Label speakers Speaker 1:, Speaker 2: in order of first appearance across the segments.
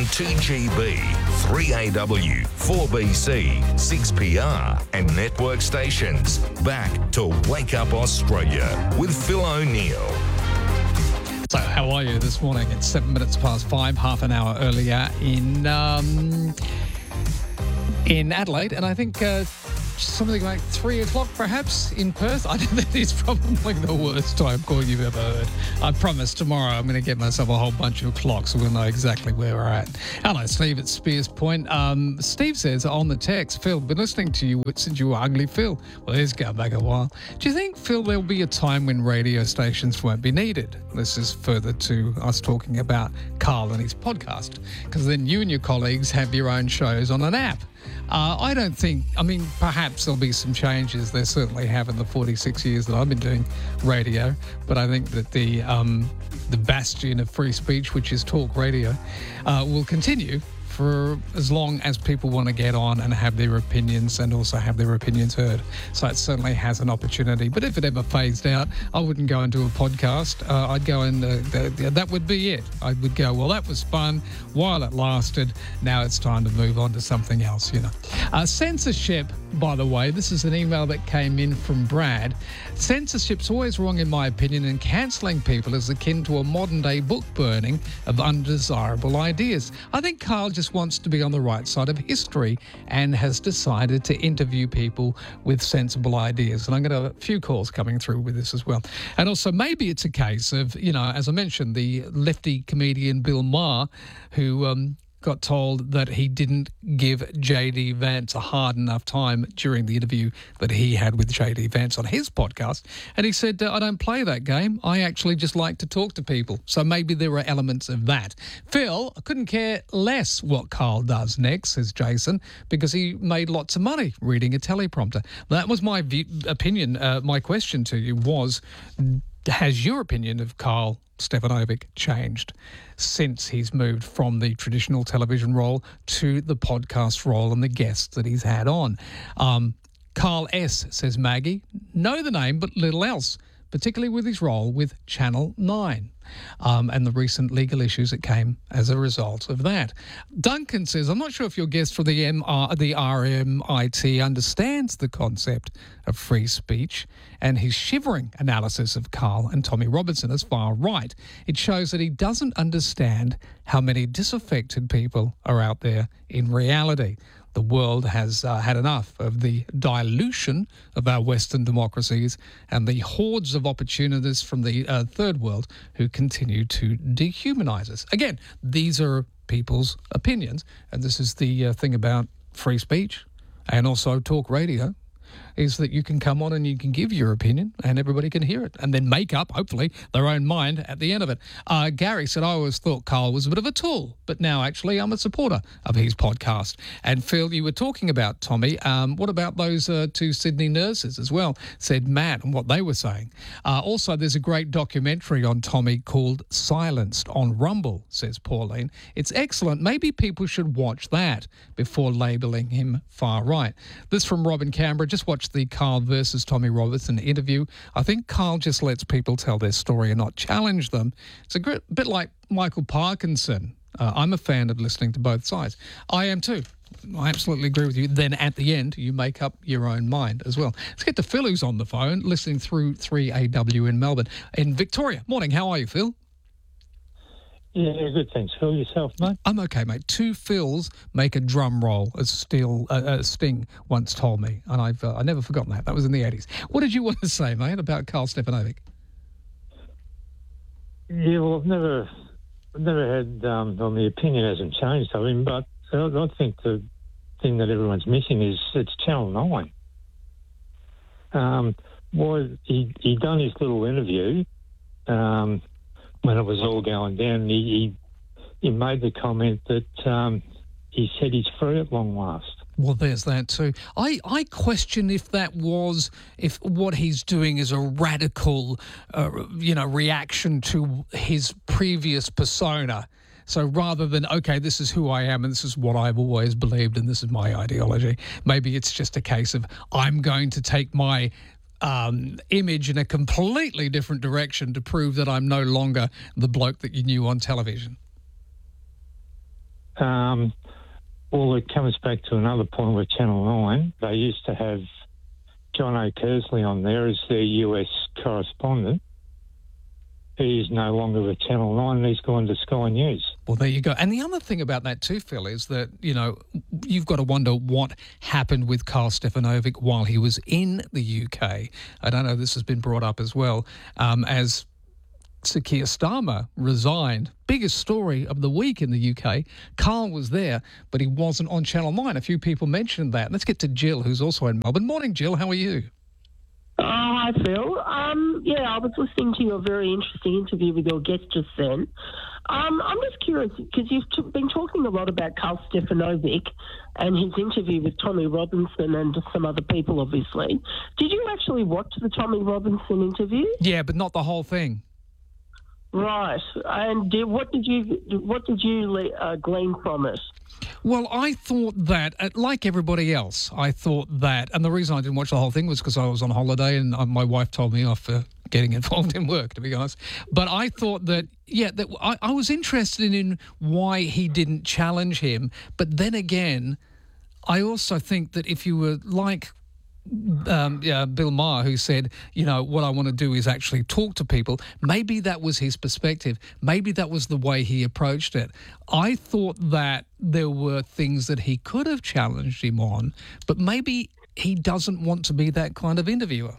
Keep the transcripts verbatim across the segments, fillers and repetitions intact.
Speaker 1: on two G B, three A W, four B C, six P R and network stations. Back to Wake Up Australia with Phil O'Neill.
Speaker 2: So how are you this morning? It's seven minutes past five, half an hour earlier in um, in Adelaide, and I think uh, something like three o'clock perhaps in Perth. I think that is probably the worst time call you've ever heard. I promise tomorrow I'm going to get myself a whole bunch of clocks so we'll know exactly where we're at. Hello, Steve at Spears Point. Um, Steve says on the text, Phil, been listening to you since you were ugly, Phil. Well, he's going back a while. Do you think, Phil, there'll be a time when radio stations won't be needed? This is further to us talking about Carl and his podcast, because then you and your colleagues have your own shows on an app. Uh, I don't think, I mean, perhaps there'll be some changes. There certainly have in the forty-six years that I've been doing radio. But I think that the um, the bastion of free speech, which is talk radio, uh, will continue for as long as people want to get on and have their opinions and also have their opinions heard. So it certainly has an opportunity. But if it ever phased out, I wouldn't go into a podcast. Uh, I'd go in, uh, the, that would be it. I would go, well, that was fun while it lasted. Now it's time to move on to something else, you know. Uh, censorship, by the way, this is an email that came in from Brad. Censorship's always wrong in my opinion, and cancelling people is akin to a modern day book burning of undesirable ideas. I think Carl just wants to be on the right side of history and has decided to interview people with sensible ideas. And I'm going to have a few calls coming through with this as well. And also maybe it's a case of, you know, as I mentioned, the lefty comedian Bill Maher, who um, got told that he didn't give J D Vance a hard enough time during the interview that he had with J D Vance on his podcast. And he said, I don't play that game. I actually just like to talk to people. So maybe there are elements of that. Phil, I couldn't care less what Carl does next, says Jason, because he made lots of money reading a teleprompter. That was my view, opinion. Uh, my question to you was, has your opinion of Carl Stefanovic changed since he's moved from the traditional television role to the podcast role and the guests that he's had on? Um, Carl S, says Maggie, know the name but little else, particularly with his role with Channel nine um, and the recent legal issues that came as a result of that. Duncan says, I'm not sure if your guest for the, M R, the R M I T understands the concept of free speech, and his shivering analysis of Carl and Tommy Robinson is far right. It shows that he doesn't understand how many disaffected people are out there in reality. The world has uh, had enough of the dilution of our Western democracies and the hordes of opportunists from the uh, third world who continue to dehumanize us. Again, these are people's opinions, and this is the uh, thing about free speech and also talk radio, is that you can come on and you can give your opinion and everybody can hear it and then make up, hopefully, their own mind at the end of it. Uh, Gary said, I always thought Carl was a bit of a tool, but now actually I'm a supporter of his podcast. And Phil, you were talking about Tommy. Um, what about those uh, two Sydney nurses as well, said Matt, and what they were saying. Uh, also, there's a great documentary on Tommy called Silenced on Rumble, says Pauline. It's excellent. Maybe people should watch that before labelling him far right. This from Robin Canberra. Just watch the Carl versus Tommy Robinson interview. I think Carl just lets people tell their story and not challenge them. It's a bit like Michael Parkinson. Uh, I'm a fan of listening to both sides. I am too. I absolutely agree with you. Then at the end, you make up your own mind as well. Let's get to Phil, who's on the phone, listening through three A W in Melbourne. In Victoria. Morning, how are you, Phil?
Speaker 3: Yeah, good, thanks. Phil, yourself, mate?
Speaker 2: I'm okay, mate. Two Phils make a drum roll, as Steel, uh, uh, Sting once told me, and I've uh, I never forgotten that. That was in the eighties. What did you want to say, mate, about Carl Stefanovic?
Speaker 3: Yeah, well, I've never, I've never had, um, well, my opinion hasn't changed of him, but I, I think the thing that everyone's missing is it's Channel nine. Um, why he he done his little interview. Um, when it was all going down, he, he, he made the comment that um, he said he's free at long last.
Speaker 2: Well, there's that too. I, I question if that was, if what he's doing is a radical, uh, you know, reaction to his previous persona. So rather than, okay, this is who I am and this is what I've always believed and this is my ideology, maybe it's just a case of I'm going to take my Um, image in a completely different direction to prove that I'm no longer the bloke that you knew on television.
Speaker 3: Um, well, it comes back to another point with Channel nine. They used to have John O'Kersley on there as their U S correspondent. He is no longer with Channel nine, and he's gone to Sky News.
Speaker 2: Well, there you go. And the other thing about that too, Phil, is that, you know, you've got to wonder what happened with Karl Stefanovic while he was in the U K. I don't know if this has been brought up as well, um, as Sir Keir Starmer resigned. Biggest story of the week in the U K. Karl was there, but he wasn't on Channel nine. A few people mentioned that. Let's get to Jill, who's also in Melbourne. Morning, Jill. How are you?
Speaker 4: Oh, hi, Phil. Um, yeah, I was listening to your very interesting interview with your guest just then. Um, I'm just curious, because you've t- been talking a lot about Karl Stefanovic and his interview with Tommy Robinson and some other people, obviously. Did you actually watch the Tommy Robinson interview?
Speaker 2: Yeah, but not the whole thing.
Speaker 4: Right. And did, what did you what did you uh, glean from it?
Speaker 2: Well, I thought that, uh, like everybody else, I thought that, and the reason I didn't watch the whole thing was because I was on holiday and uh, my wife told me off for getting involved in work, to be honest. But I thought that, yeah, that I, I was interested in why he didn't challenge him. But then again, I also think that if you were like Um, yeah, Bill Maher, who said, you know, what I want to do is actually talk to people. Maybe that was his perspective. Maybe that was the way he approached it. I thought that there were things that he could have challenged him on, but maybe he doesn't want to be that kind of interviewer.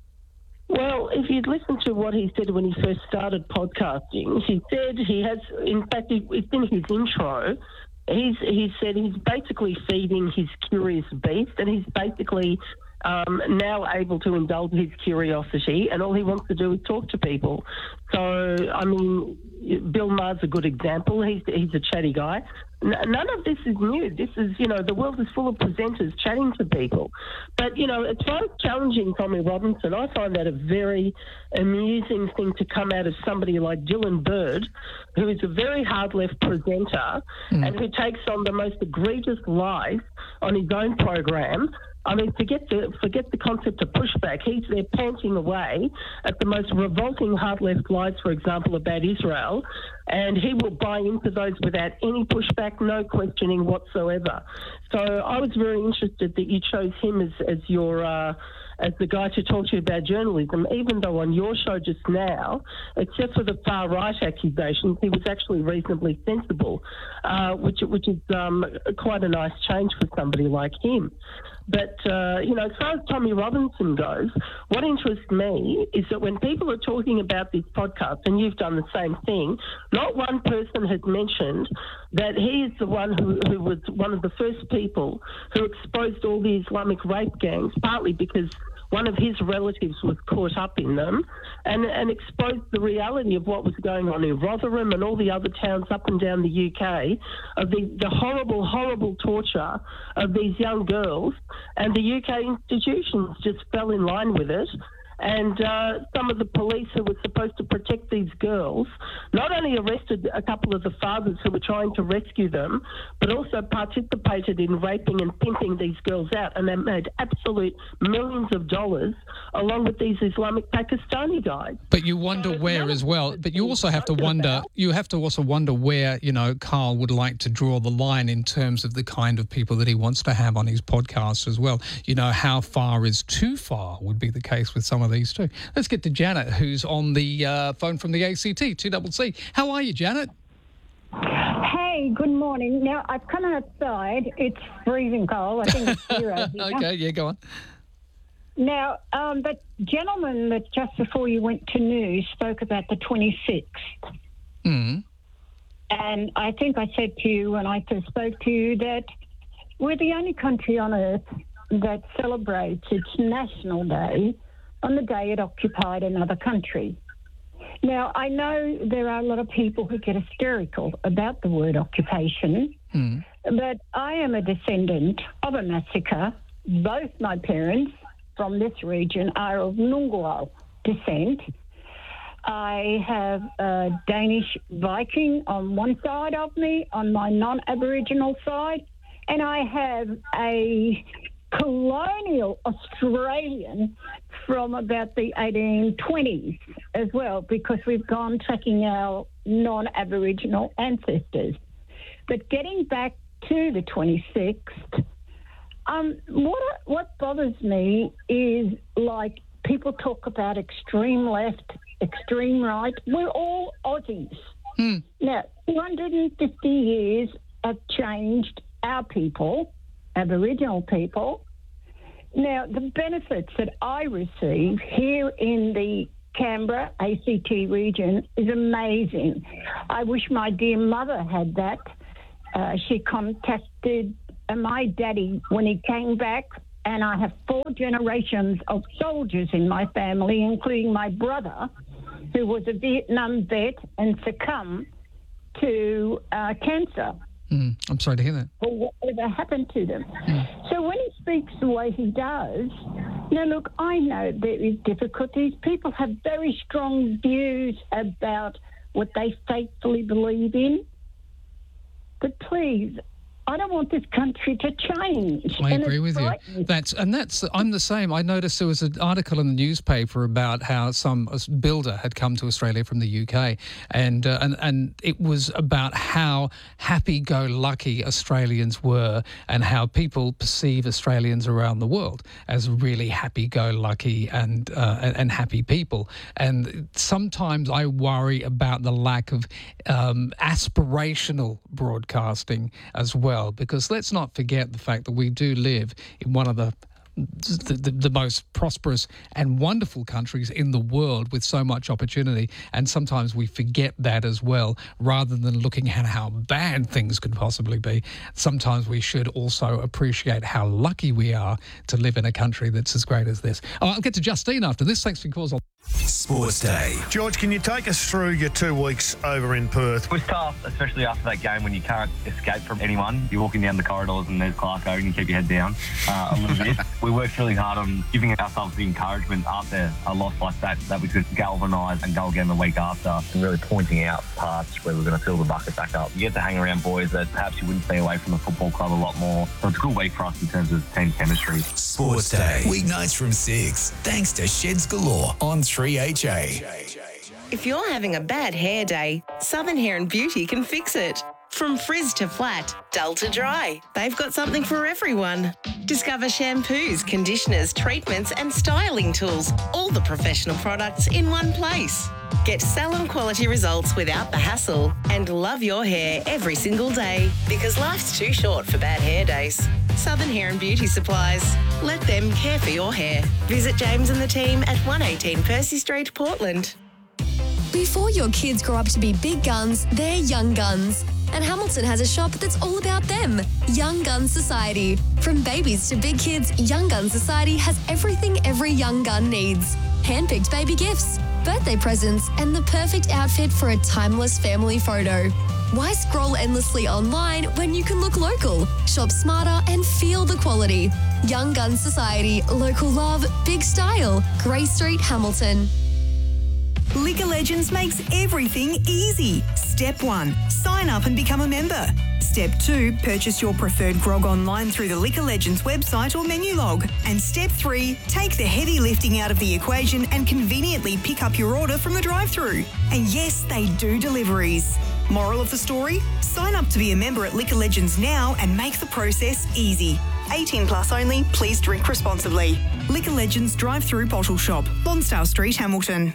Speaker 4: Well, if you'd listened to what he said when he first started podcasting, he said he has, in fact, it's in his intro, he's he said he's basically feeding his curious beast, and he's basically Um, now able to indulge his curiosity, and all he wants to do is talk to people. So, I mean, Bill Maher's a good example. He's he's a chatty guy. N- none of this is new. This is, you know, the world is full of presenters chatting to people. But, you know, as far as challenging Tommy Robinson, I find that a very amusing thing to come out of somebody like Dylan Bird, who is a very hard left presenter mm. and who takes on the most egregious lies on his own program. I mean, forget the forget the concept of pushback. He's there panting away at the most revolting hard left lies, for example, about Israel, and he will buy into those without any pushback, no questioning whatsoever. So I was very interested that you chose him as as your uh, as the guy to talk to you about journalism, even though on your show just now, except for the far right accusations, he was actually reasonably sensible, uh, which which is um, quite a nice change for somebody like him. But, uh, you know, as far as Tommy Robinson goes, what interests me is that when people are talking about this podcast, and you've done the same thing, not one person has mentioned that he is the one who, who was one of the first people who exposed all the Islamic rape gangs, partly because one of his relatives was caught up in them, and, and exposed the reality of what was going on in Rotherham and all the other towns up and down the U K, of the, the horrible, horrible torture of these young girls, and the U K institutions just fell in line with it. And uh, some of the police who were supposed to protect these girls not only arrested a couple of the fathers who were trying to rescue them, but also participated in raping and pimping these girls out, and they made absolute millions of dollars along with these Islamic Pakistani guys.
Speaker 2: But you wonder so where as well, but you also have to wonder, about. you have to also wonder where, you know, Karl would like to draw the line in terms of the kind of people that he wants to have on his podcast as well. You know, how far is too far would be the case with some of these too. Let's get to Janet, who's on the uh, phone from the A C T, two C C. How are you, Janet?
Speaker 5: Hey, good morning. Now, I've come outside. It's freezing cold. I think it's zero here.
Speaker 2: Okay, yeah, go on.
Speaker 5: Now, um, the gentleman that just before you went to news spoke about the twenty-sixth.
Speaker 2: Mm.
Speaker 5: And I think I said to you when I first spoke to you that we're the only country on earth that celebrates its National Day on the day it occupied another country. Now, I know there are a lot of people who get hysterical about the word occupation,
Speaker 2: mm.
Speaker 5: but I am a descendant of a massacre. Both my parents from this region are of Noongar descent. I have a Danish Viking on one side of me, on my non-Aboriginal side, and I have a colonial Australian from about the eighteen twenties as well, because we've gone tracking our non-Aboriginal ancestors. But getting back to the twenty-sixth, um, what what bothers me is, like, people talk about extreme left, extreme right. We're all Aussies.
Speaker 2: Hmm.
Speaker 5: Now, two hundred fifty years have changed our people, Aboriginal people. Now, the benefits that I receive here in the Canberra A C T region is amazing. I wish my dear mother had that. Uh, she contacted uh, my daddy when he came back, and I have four generations of soldiers in my family, including my brother, who was a Vietnam vet and succumbed to uh, cancer.
Speaker 2: Mm, I'm sorry to hear that.
Speaker 5: Or whatever happened to them. Mm. So when he speaks the way he does, now look, I know there is difficulties. People have very strong views about what they faithfully believe in. But please, I don't want this country to change.
Speaker 2: I
Speaker 5: and
Speaker 2: agree with you. That's and that's I'm the same. I noticed there was an article in the newspaper about how some builder had come to Australia from the U K, and uh, and and it was about how happy-go-lucky Australians were, and how people perceive Australians around the world as really happy-go-lucky and uh, and, and happy people. And sometimes I worry about the lack of um, aspirational broadcasting as well. Because let's not forget the fact that we do live in one of the The, the, the most prosperous and wonderful countries in the world with so much opportunity, and sometimes we forget that as well. Rather than looking at how bad things could possibly be, sometimes we should also appreciate how lucky we are to live in a country that's as great as this. Oh, I'll get to Justine after this. Thanks for your calls.
Speaker 6: Sports Day.
Speaker 7: George, can you take us through your two weeks over in Perth?
Speaker 8: It was tough, especially after that game when you can't escape from anyone. You're walking down the corridors and there's Clarko and you keep your head down uh, a little bit. We worked really hard on giving ourselves the encouragement after a loss like that, that we could galvanise and go again the week after, and really pointing out parts where we're going to fill the bucket back up. You get to hang around boys that perhaps you wouldn't stay away from the football club a lot more. So it's a good week for us in terms of team chemistry.
Speaker 6: Sports Day. Weeknights from six. Thanks to Sheds Galore on three H A.
Speaker 9: If you're having a bad hair day, Southern Hair and Beauty can fix it. From frizz to flat, dull to dry, they've got something for everyone. Discover shampoos, conditioners, treatments and styling tools, all the professional products in one place. Get salon quality results without the hassle and love your hair every single day, because life's too short for bad hair days. Southern Hair and Beauty Supplies. Let them care for your hair. Visit James and the team at one eighteen Percy Street, Portland.
Speaker 10: Before your kids grow up to be big guns, they're young guns. And Hamilton has a shop that's all about them. Young Gun Society. From babies to big kids, Young Gun Society has everything every young gun needs. Handpicked baby gifts, birthday presents, and the perfect outfit for a timeless family photo. Why scroll endlessly online when you can look local, shop smarter and feel the quality? Young Gun Society. Local love, big style. Grey Street, Hamilton.
Speaker 11: Liquor Legends makes everything easy. Step one, sign up and become a member. Step two, purchase your preferred grog online through the Liquor Legends website or menu log. And step three, take the heavy lifting out of the equation and conveniently pick up your order from the drive-thru. And yes, they do deliveries. Moral of the story? Sign up to be a member at Liquor Legends now and make the process easy. eighteen plus only, please drink responsibly. Liquor Legends drive-thru bottle shop, Lonsdale Street, Hamilton.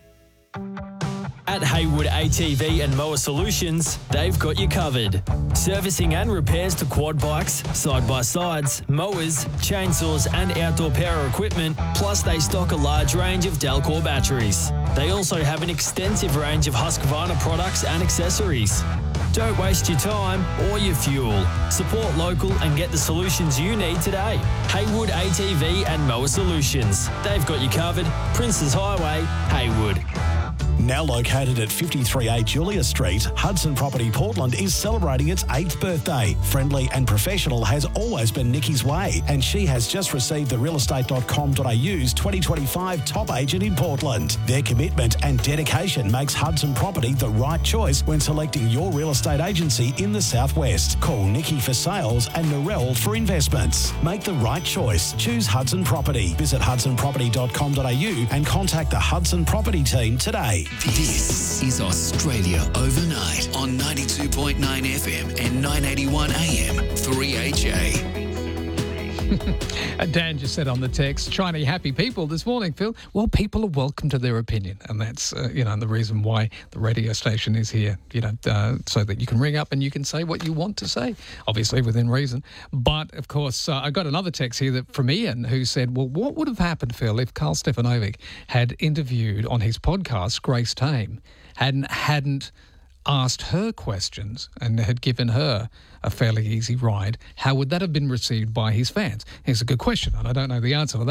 Speaker 12: At Haywood A T V and Mower Solutions, they've got you covered. Servicing and repairs to quad bikes, side-by-sides, mowers, chainsaws and outdoor power equipment, plus they stock a large range of Delcor batteries. They also have an extensive range of Husqvarna products and accessories. Don't waste your time or your fuel. Support local and get the solutions you need today. Haywood A T V and Mower Solutions. They've got you covered. Princes Highway, Haywood.
Speaker 13: Now located at fifty-three A Julia Street, Hudson Property Portland is celebrating its eighth birthday. Friendly and professional has always been Nikki's way, and she has just received the real estate dot com dot a u's twenty twenty-five top agent in Portland. Their commitment and dedication makes Hudson Property the right choice when selecting your real estate agency in the southwest. Call Nikki for sales and Narelle for investments. Make the right choice. Choose Hudson Property. Visit hudson property dot com dot a u and contact the Hudson Property team today.
Speaker 6: This is Australia Overnight on ninety-two point nine F M and nine eighty-one A M, three H A.
Speaker 2: Dan just said on the text, Chinese happy people this morning, Phil. Well, people are welcome to their opinion, and that's uh, you know the reason why the radio station is here. You know, uh, so that you can ring up and you can say what you want to say, obviously within reason. But of course, uh, I got another text here that from Ian who said, "Well, what would have happened, Phil, if Carl Stefanovic had interviewed on his podcast Grace Tame, hadn't hadn't." asked her questions and had given her a fairly easy ride, how would that have been received by his fans?" It's a good question, and I don't know the answer for that.